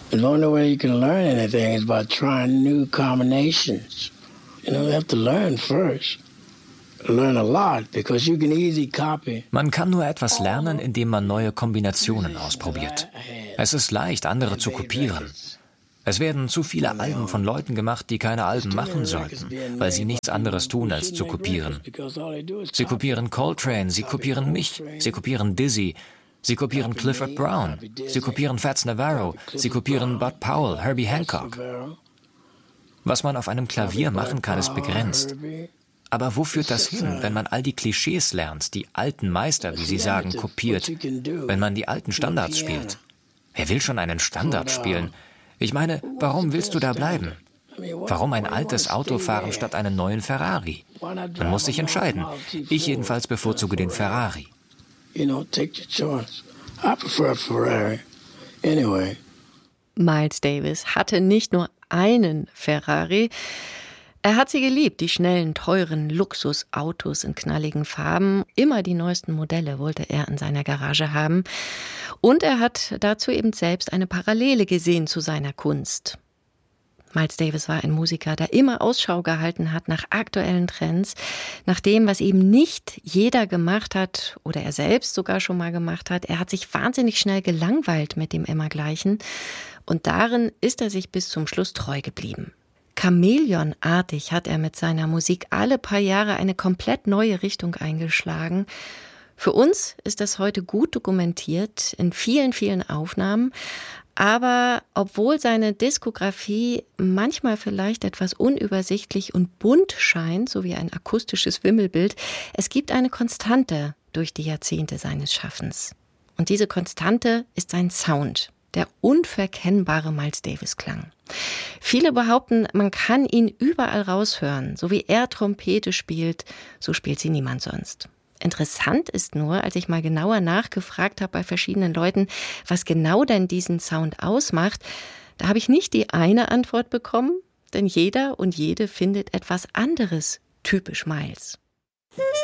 The only way you can learn anything is by trying new combinations. You have to learn first. Learn a lot, because you can easily copy. Man kann nur etwas lernen, indem man neue Kombinationen ausprobiert. Es ist leicht, andere zu kopieren. Es werden zu viele Alben von Leuten gemacht, die keine Alben machen sollten, weil sie nichts anderes tun, als zu kopieren. Sie kopieren Coltrane, sie kopieren mich, sie kopieren Dizzy, sie kopieren Clifford Brown, sie kopieren Fats Navarro, sie kopieren Bud Powell, Herbie Hancock. Was man auf einem Klavier machen kann, ist begrenzt. Aber wo führt das hin, wenn man all die Klischees lernt, die alten Meister, wie sie sagen, kopiert, wenn man die alten Standards spielt? Wer will schon einen Standard spielen? Ich meine, warum willst du da bleiben? Warum ein altes Auto fahren statt einen neuen Ferrari? Man muss sich entscheiden. Ich jedenfalls bevorzuge den Ferrari. Miles Davis hatte nicht nur einen Ferrari, er hat sie geliebt, die schnellen, teuren Luxusautos in knalligen Farben. Immer die neuesten Modelle wollte er in seiner Garage haben. Und er hat dazu eben selbst eine Parallele gesehen zu seiner Kunst. Miles Davis war ein Musiker, der immer Ausschau gehalten hat nach aktuellen Trends, nach dem, was eben nicht jeder gemacht hat oder er selbst sogar schon mal gemacht hat. Er hat sich wahnsinnig schnell gelangweilt mit dem Immergleichen und darin ist er sich bis zum Schluss treu geblieben. Chamäleonartig hat er mit seiner Musik alle paar Jahre eine komplett neue Richtung eingeschlagen. Für uns ist das heute gut dokumentiert in vielen, vielen Aufnahmen. Aber obwohl seine Diskografie manchmal vielleicht etwas unübersichtlich und bunt scheint, so wie ein akustisches Wimmelbild, es gibt eine Konstante durch die Jahrzehnte seines Schaffens. Und diese Konstante ist sein Sound, der unverkennbare Miles Davis-Klang. Viele behaupten, man kann ihn überall raushören. So wie er Trompete spielt, so spielt sie niemand sonst. Interessant ist nur, als ich mal genauer nachgefragt habe bei verschiedenen Leuten, was genau denn diesen Sound ausmacht, da habe ich nicht die eine Antwort bekommen, denn jeder und jede findet etwas anderes typisch Miles.